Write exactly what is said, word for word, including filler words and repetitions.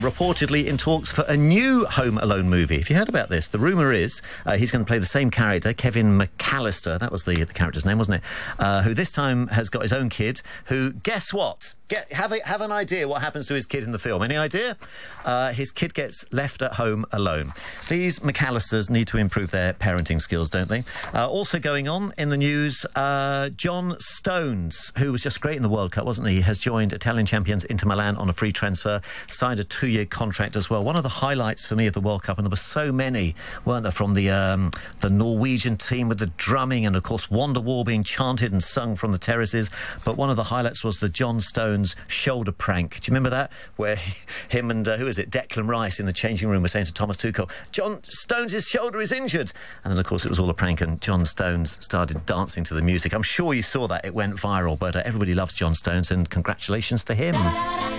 Reportedly in talks for a new Home Alone movie. If you heard about this, the rumour is uh, he's going to play the same character, Kevin McAllister, that was the, the character's name, wasn't it? Uh, who this time has got his own kid, who, guess what? Get, have, a, have an idea what happens to his kid in the film. Any idea? Uh, his kid gets left at home alone. These McAllisters need to improve their parenting skills, don't they? Uh, also going on in the news, uh, John Stones, who was just great in the World Cup, wasn't he? Has joined Italian champions Inter Milan on a free transfer, signed a two-year contract as well. One of the highlights for me of the World Cup, and there were so many, weren't there, from the um, the Norwegian team with the drumming and, of course, Wonderwall being chanted and sung from the terraces. But one of the highlights was the John Stones shoulder prank. Do you remember that? Where he, him and, uh, who is it, Declan Rice in the changing room were saying to Thomas Tuchel, John Stones' shoulder is injured. And then, of course, it was all a prank and John Stones started dancing to the music. I'm sure you saw that. It went viral, but uh, everybody loves John Stones and congratulations to him.